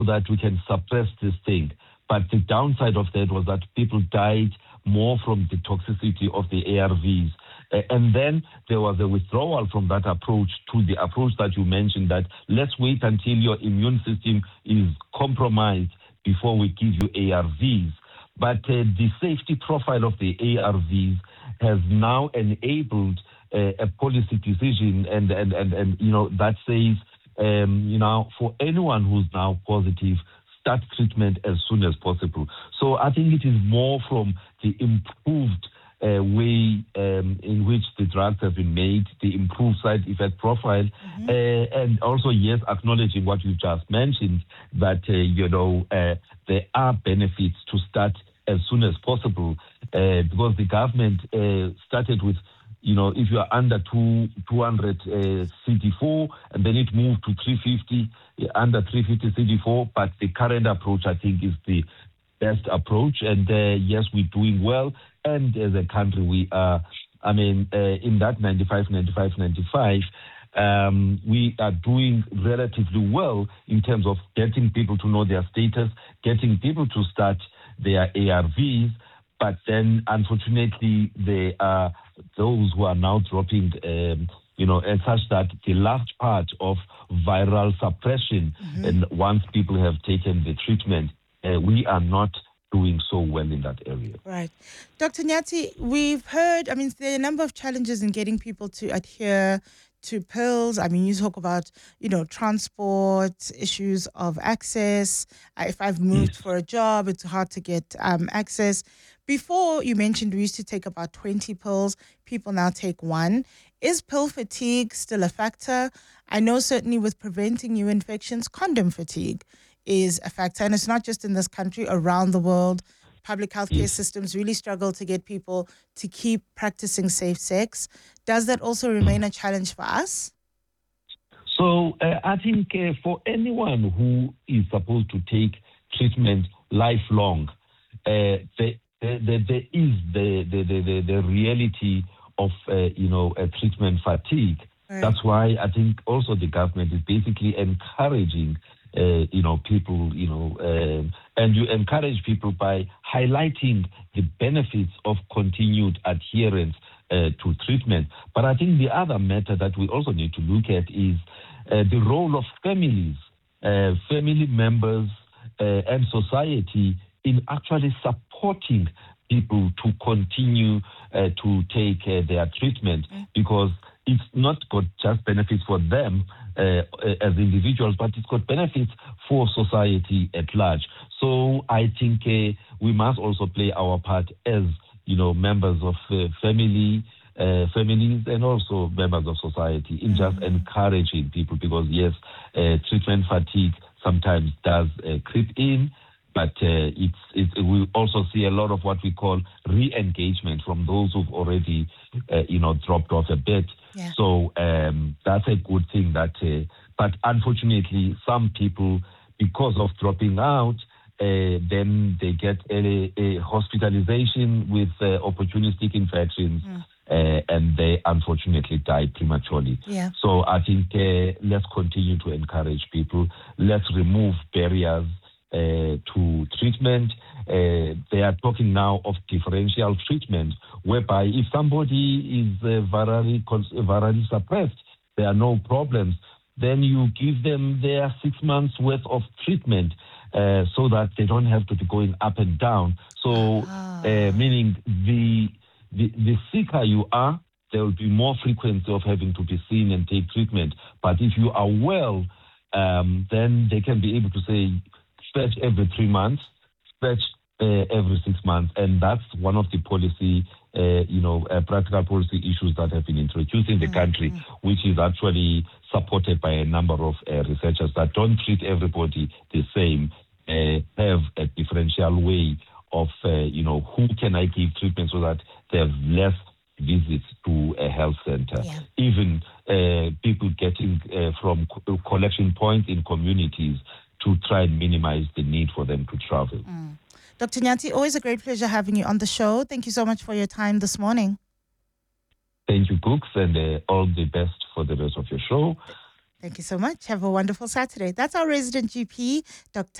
so that we can suppress this thing. But the downside of that was that people died more from the toxicity of the ARVs. And then there was a withdrawal from that approach to the approach that you mentioned, that let's wait until your immune system is compromised before we give you ARVs. But the safety profile of the ARVs has now enabled a policy decision and that says, for anyone who's now positive, start treatment as soon as possible. So I think it is more from the improved way in which the drugs have been made, the improved side effect profile, and also, yes, acknowledging what you just mentioned, that, there are benefits to start as soon as possible, because the government started with, if you are under 200 CD4, and then it moved to 350, under 350 CD4, but the current approach, I think, is the best approach. And yes, we're doing well. And as a country, we are, in that 95, we are doing relatively well in terms of getting people to know their status, getting people to start their ARVs. But then, unfortunately, there are those who are now dropping, and such that the last part of viral suppression, and once people have taken the treatment, we are not doing so well in that area. Right. Dr. Nyati, we've heard, there are a number of challenges in getting people to adhere to pills. You talk about, transport, issues of access. If I've moved for a job, it's hard to get access. Before, you mentioned we used to take about 20 pills. People now take one. Is pill fatigue still a factor? I know certainly with preventing new infections, condom fatigue is a factor. And it's not just in this country, around the world. Public healthcare systems really struggle to get people to keep practicing safe sex. Does that also remain a challenge for us? So I think for anyone who is supposed to take treatment lifelong, there is the reality of a treatment fatigue. Right. That's why I think also the government is basically encouraging people, and you encourage people by highlighting the benefits of continued adherence to treatment. But I think the other matter that we also need to look at is the role of families, family members, and society in actually supporting people to continue to take their treatment, because it's not got just benefits for them as individuals, but it's got benefits for society at large. So I think we must also play our part as, members of families and also members of society in just encouraging people, because yes, treatment fatigue sometimes does creep in, but we also see a lot of what we call re-engagement from those who've already, dropped off a bit. Yeah. So that's a good thing. But unfortunately, some people, because of dropping out, then they get a hospitalization with opportunistic infections, and they unfortunately die prematurely. Yeah. So I think let's continue to encourage people. Let's remove barriers to treatment. They are talking now of differential treatment, whereby if somebody is virally suppressed, there are no problems, then you give them their 6 months worth of treatment so that they don't have to be going up and down. So meaning the sicker you are, there will be more frequency of having to be seen and take treatment. But if you are well, then they can be able to say, stretch every 3 months, stretch every 6 months. And that's one of the policy, practical policy issues that have been introduced in the country, which is actually supported by a number of researchers that don't treat everybody the same, have a differential way of, who can I give treatment so that they have less visits to a health center. Yeah. Even people getting from collection points in communities to try and minimize the need for them to travel. Dr. Nyati, always a great pleasure having you on the show. Thank you so much for your time this morning. Thank you, Cooks, and all the best for the rest of your show. Thank you so much. Have a wonderful Saturday. That's our resident GP, Dr.